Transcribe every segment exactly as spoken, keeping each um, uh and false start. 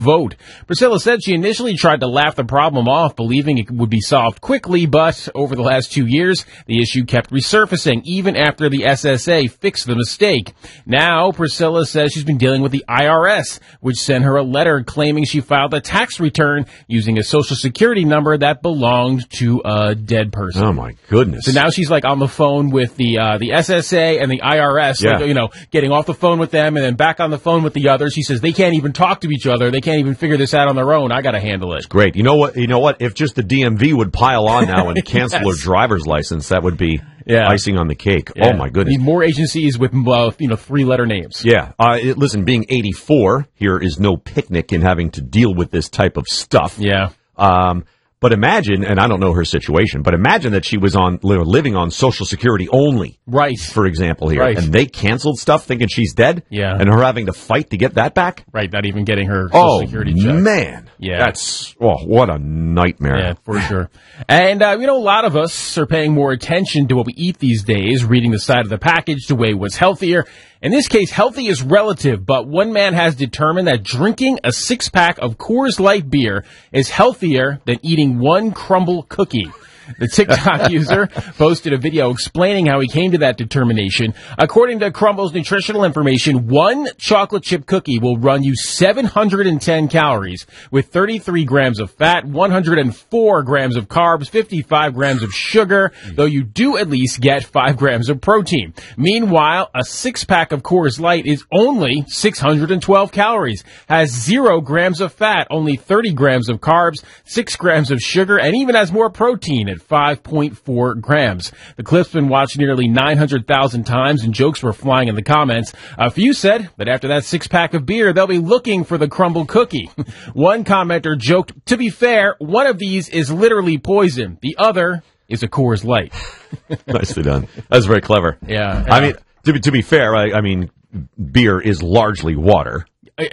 vote. Priscilla said she initially tried to laugh the problem off, believing it would be solved quickly, but over the last two years, the issue kept resurfacing, even after the S S A fixed the mistake. Now, Priscilla says she's been dealing with the I R S, which sent her a letter claiming she filed a tax return using a social security number that belonged to a dead person. Oh, my goodness. So now she's like on the phone with the uh, the S S A and the I R S, yeah. like, you know, getting off the phone with them and then back on the phone with the others. She says they can't even talk to each other. They can't even figure this out on their own. I got to handle it. Great. You know what? You know what? If just the D M V would pile on now and cancel yes. her driver's license, that would be yeah. icing on the cake. Yeah. Oh, my goodness. Need more agencies with, uh, you know, three-letter names. Yeah. Uh, it, listen, being eighty-four, here is no picnic in having to deal with this type of stuff. Yeah. Um, but imagine, and I don't know her situation, but imagine that she was on living on Social Security only. Right. For example here. Right. And they canceled stuff thinking she's dead. Yeah. And her having to fight to get that back. Right. Not even getting her Social oh, Security check. man. Yeah. That's, oh, what a nightmare. Yeah, for sure. And, uh, you know, a lot of us are paying more attention to what we eat these days, reading the side of the package to weigh what's healthier. In this case, healthy is relative, but one man has determined that drinking a six-pack of Coors Light beer is healthier than eating one crumble cookie. The TikTok user posted a video explaining how he came to that determination. According to Crumble's nutritional information, one chocolate chip cookie will run you seven hundred ten calories with thirty-three grams of fat, one hundred four grams of carbs, fifty-five grams of sugar, though you do at least get five grams of protein. Meanwhile, a six-pack of Coors Light is only six hundred twelve calories, has zero grams of fat, only thirty grams of carbs, six grams of sugar, and even has more protein at five point four grams. The clip's been watched nearly nine hundred thousand times, and jokes were flying in the comments. A few said that after that six-pack of beer, they'll be looking for the crumble cookie. One commenter joked, to be fair, one of these is literally poison. The other is a Coors Light. Nicely done. That's very clever. Yeah. yeah. I mean, to be, to be fair, I, I mean, beer is largely water.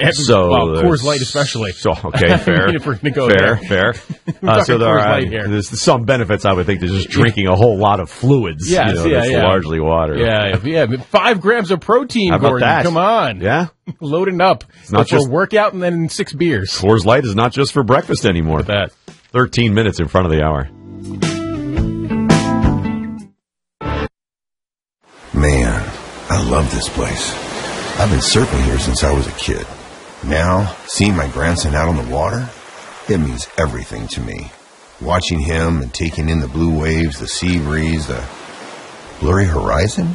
So well, Coors Light especially. So okay, fair, if we're gonna go fair, there. fair. Uh, so there are there's some benefits I would think to just drinking a whole lot of fluids. Yes, you know, yeah, that's yeah. largely water. Yeah, yeah. But five grams of protein, How about Gordon. that? Come on, yeah, loading up. It's not Before just workout and then six beers. Coors Light is not just for breakfast anymore. Look at that. Thirteen minutes in front of the hour. Man, I love this place. I've been surfing here since I was a kid. Now, seeing my grandson out on the water, it means everything to me. Watching him and taking in the blue waves, the sea breeze, the blurry horizon.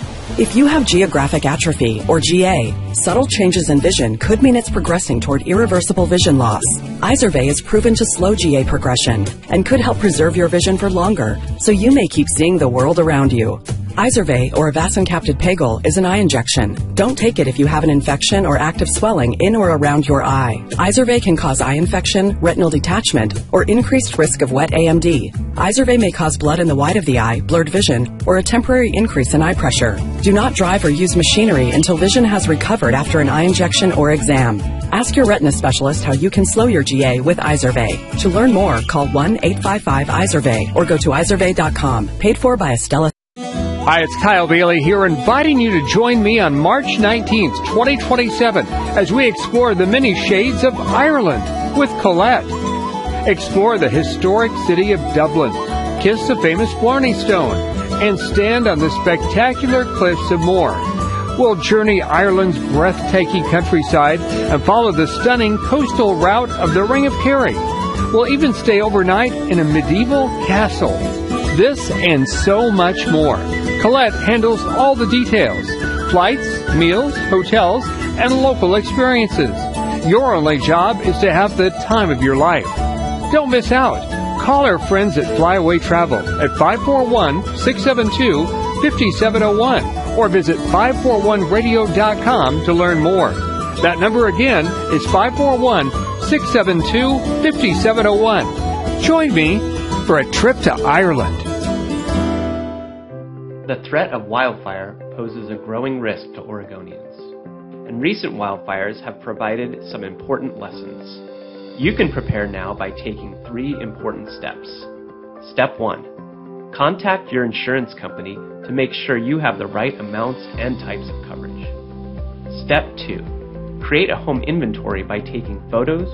If you have geographic atrophy, or G A, subtle changes in vision could mean it's progressing toward irreversible vision loss. Izervay is proven to slow G A progression and could help preserve your vision for longer, so you may keep seeing the world around you. Izervay, or avacincaptad pegol, is an eye injection. Don't take it if you have an infection or active swelling in or around your eye. Izervay can cause eye infection, retinal detachment, or increased risk of wet A M D. Izervay may cause blood in the white of the eye, blurred vision, or a temporary increase in eye pressure. Do not drive or use machinery until vision has recovered after an eye injection or exam. Ask your retina specialist how you can slow your G A with Izervay. To learn more, call one eight five five Izervay or go to izervay dot com. Paid for by Estella. Hi, it's Kyle Bailey here, inviting you to join me on March nineteenth, twenty twenty-seven, as we explore the many shades of Ireland with Colette. Explore the historic city of Dublin, kiss the famous Blarney Stone, and stand on the spectacular cliffs of Moher. We'll journey Ireland's breathtaking countryside and follow the stunning coastal route of the Ring of Kerry. We'll even stay overnight in a medieval castle. This and so much more. Colette handles all the details: flights, meals, hotels, and local experiences. Your only job is to have the time of your life. Don't miss out. Call our friends at Flyaway Travel at five four one, six seven two, five seven zero one or visit five four one radio dot com to learn more. That number again is five four one, six seven two, five seven zero one. Join me for a trip to Ireland. The threat of wildfire poses a growing risk to Oregonians, and recent wildfires have provided some important lessons. You can prepare now by taking three important steps. Step one. Contact your insurance company to make sure you have the right amounts and types of coverage. Step two. Create a home inventory by taking photos,